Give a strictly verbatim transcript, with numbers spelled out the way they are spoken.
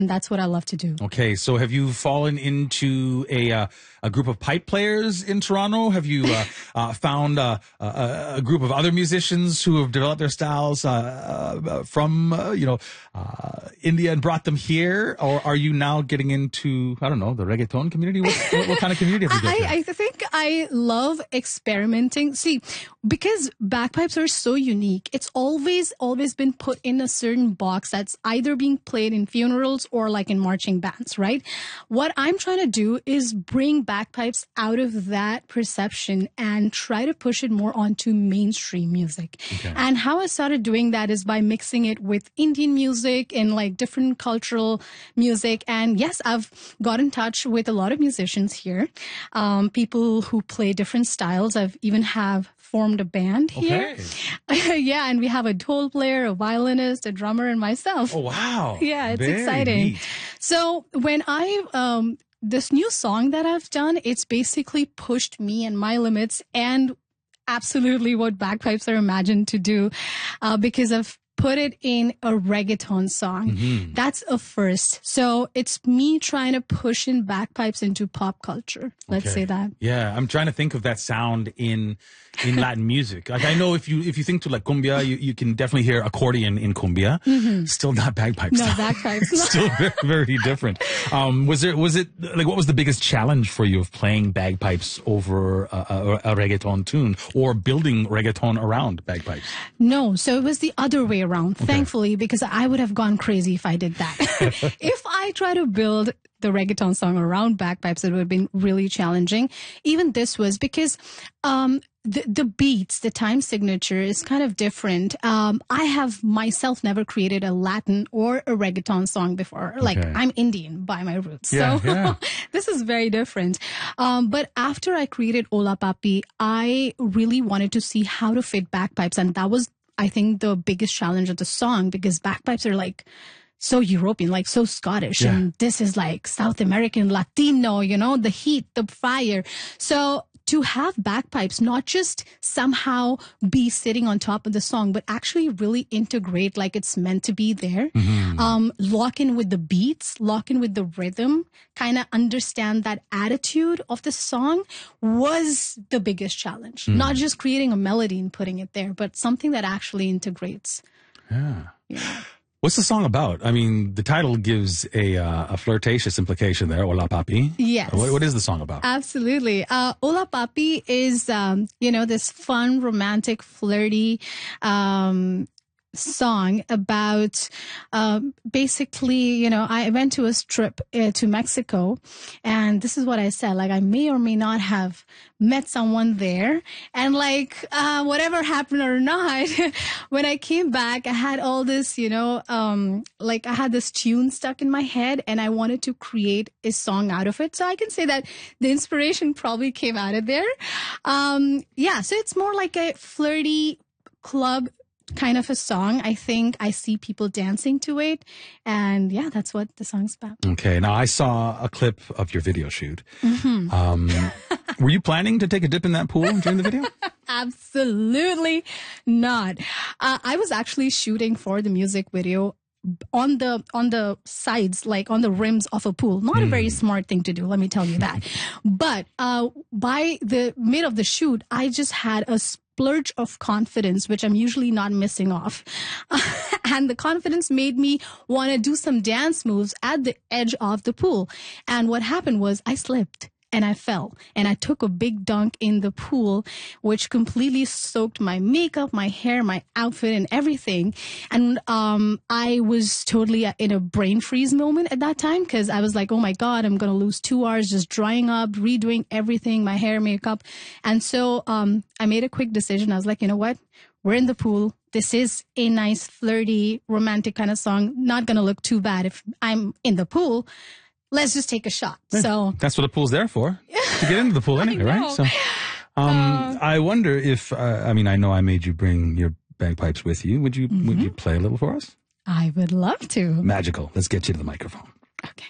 And that's what I love to do. Okay, so have you fallen into a uh, a group of pipe players in Toronto? Have you uh, uh, found uh, a, a group of other musicians who have developed their styles uh, uh, from uh, you know uh, India and brought them here, or are you now getting into I don't know the reggaeton community? What, what, what kind of community have you got? I, I think I love experimenting. See, because bagpipes are so unique, it's always always been put in a certain box that's either being played in funerals or like in marching bands, right? What I'm trying to do is bring bagpipes out of that perception and try to push it more onto mainstream music. Okay. And how I started doing that is by mixing it with Indian music and like different cultural music. And yes, I've got in touch with a lot of musicians here, um, people who play different styles. I've even have formed a band here. Okay. Yeah, and we have a dhol player, a violinist, a drummer, and myself. Oh, wow. Yeah, it's Very exciting. Neat. So when I, um, this new song that I've done, it's basically pushed me and my limits and absolutely what bagpipes are imagined to do, uh, because I've put it in a reggaeton song. Mm-hmm. That's a first. So it's me trying to push in bagpipes into pop culture. Let's okay. say that. Yeah, I'm trying to think of that sound in in Latin music. Like I know if you if you think to like cumbia, you, you can definitely hear accordion in cumbia. Mm-hmm. Still not bagpipes. No, bagpipes. Still very, very different. Um, was there was it like what was the biggest challenge for you of playing bagpipes over a, a, a reggaeton tune or building reggaeton around bagpipes? No, so it was the other way around. Okay. Thankfully, because I would have gone crazy if I did that. If I try to build the reggaeton song around bagpipes, it would have been really challenging. Even this was because um, the, the beats, the time signature is kind of different. Um, I have myself never created a Latin or a reggaeton song before. Like okay. I'm Indian by my roots. Yeah, so yeah. This is very different. Um, but after I created Ola Papi, I really wanted to see how to fit bagpipes. And that was, I think, the biggest challenge of the song, because bagpipes are like so European, like so Scottish. Yeah. And this is like South American, Latino, you know, the heat, the fire. So to have bagpipes not just somehow be sitting on top of the song, but actually really integrate like it's meant to be there. Mm-hmm. Um, lock in with the beats, lock in with the rhythm, kind of understand that attitude of the song was the biggest challenge. Mm. Not just creating a melody and putting it there, but something that actually integrates. Yeah. Yeah. What's the song about? I mean, the title gives a uh, a flirtatious implication there, Ola Papi. Yes. What, what is the song about? Absolutely. Uh, Ola Papi is, um, you know, this fun, romantic, flirty um song about um basically, you know, I went to a trip uh, to Mexico, and this is what I said, like I may or may not have met someone there, and like uh whatever happened or not, when I came back I had all this, you know, um like I had this tune stuck in my head and I wanted to create a song out of it. So I can say that the inspiration probably came out of there. Um yeah, so it's more like a flirty club kind of a song. I think I see people dancing to it, and yeah, that's what the song's about. Okay, now I saw a clip of your video shoot. Mm-hmm. Um, were you planning to take a dip in that pool during the video? Absolutely not. Uh, I was actually shooting for the music video on the on the sides, like on the rims of a pool. Not mm. a very smart thing to do, let me tell you that. But uh, by the mid of the shoot, I just had a splurge of confidence, which I'm usually not missing off. And the confidence made me want to do some dance moves at the edge of the pool. And what happened was I slipped. And I fell, and I took a big dunk in the pool, which completely soaked my makeup, my hair, my outfit, and everything. And um, I was totally in a brain freeze moment at that time, because I was like, oh my God, I'm going to lose two hours just drying up, redoing everything, my hair, makeup. And so um, I made a quick decision. I was like, you know what? We're in the pool. This is a nice, flirty, romantic kind of song. Not going to look too bad if I'm in the pool. Let's just take a shot. Yeah, so that's what the pool's there for, to get into the pool anyway, right? So, um, uh, I wonder if, uh, I mean, I know I made you bring your bagpipes with you. Would you, mm-hmm. would you play a little for us? I would love to. Magical. Let's get you to the microphone.